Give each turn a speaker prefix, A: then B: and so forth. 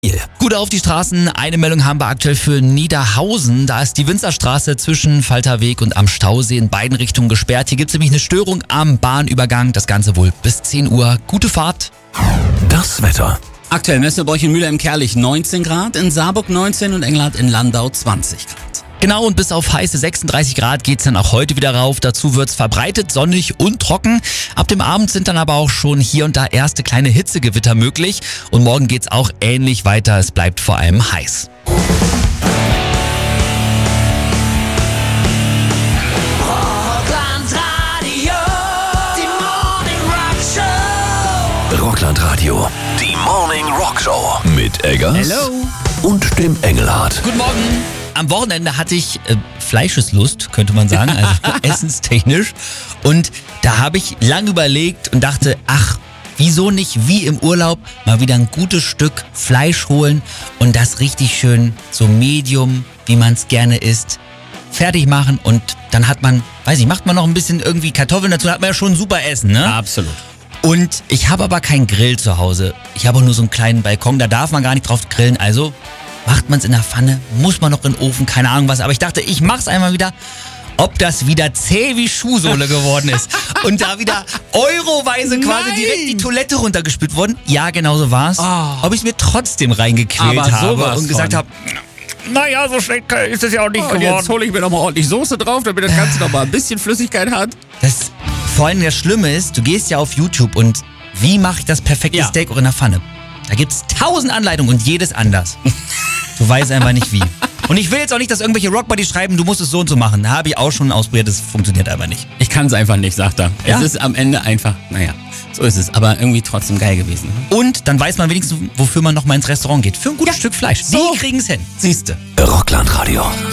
A: Gut auf die Straßen. Eine Meldung haben wir aktuell für Niederhausen. Da ist die Winzerstraße zwischen Falterweg und am Stausee in beiden Richtungen gesperrt. Hier gibt es nämlich eine Störung am Bahnübergang. Das Ganze wohl bis 10 Uhr. Gute Fahrt.
B: Das Wetter.
C: Aktuell Messeburg in Müller im Kerlich 19 Grad, in Saarburg 19 und Engelhardt in Landau 20 Grad.
A: Genau, und bis auf heiße 36 Grad geht's dann auch heute wieder rauf. Dazu wird's verbreitet, sonnig und trocken. Ab dem Abend sind dann aber auch schon hier und da erste kleine Hitzegewitter möglich. Und morgen geht's auch ähnlich weiter. Es bleibt vor allem heiß.
B: Rocklandradio, die Morning Rock Show mit Eggers und dem Engelhardt.
A: Guten Morgen. Am Wochenende hatte ich Fleischeslust, könnte man sagen, also essenstechnisch. Und da habe ich lang überlegt und dachte, ach, wieso nicht wie im Urlaub mal wieder ein gutes Stück Fleisch holen und das richtig schön so medium, wie man es gerne isst, fertig machen. Und dann hat man, macht man noch ein bisschen irgendwie Kartoffeln dazu, hat man ja schon ein super Essen, ne?
C: Absolut.
A: Und ich habe aber keinen Grill zu Hause. Ich habe auch nur so einen kleinen Balkon, da darf man gar nicht drauf grillen. Also macht man es in der Pfanne, muss man noch in den Ofen, keine Ahnung was. Aber ich dachte, ich mach's einmal wieder, ob das wieder zäh wie Schuhsohle geworden ist. Und da wieder euroweise quasi direkt die Toilette runtergespült worden. Ja, genau so war's. Ob ich es mir trotzdem reingequält
C: Aber
A: habe
C: sowas
A: und gesagt
C: von.
A: habe, naja, so schlecht ist es ja auch nicht
C: Und
A: geworden.
C: jetzt hole ich mir nochmal ordentlich Soße drauf, damit das Ganze nochmal ein bisschen Flüssigkeit hat.
A: Das, vor allem das Schlimme ist, du gehst ja auf YouTube und wie mache ich das perfekte Steak auch in der Pfanne? Da gibt's 1000 Anleitungen und jedes anders. Du weißt einfach nicht wie. Und ich will jetzt auch nicht, dass irgendwelche Rockbuddies schreiben, du musst es so und so machen. Habe ich auch schon ausprobiert, das funktioniert einfach nicht.
C: Ich kann es einfach nicht, sagt er.
A: Ja?
C: Es ist am Ende einfach, so ist es. Aber irgendwie trotzdem geil gewesen. Ne?
A: Und dann weiß man wenigstens, wofür man noch mal ins Restaurant geht. Für ein gutes Stück Fleisch.
C: So.
A: Die kriegen's hin.
C: Siehste.
B: Rocklandradio.